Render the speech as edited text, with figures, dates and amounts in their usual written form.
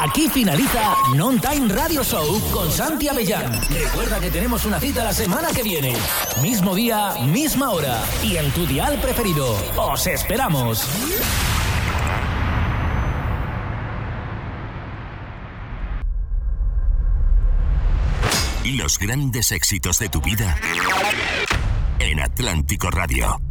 Aquí finaliza Non Time Radio Show con Santi Avellán. Recuerda que tenemos una cita la semana que viene. Mismo día, misma hora. Y en tu dial preferido. ¡Os esperamos! Los grandes éxitos de tu vida en Atlántico Radio.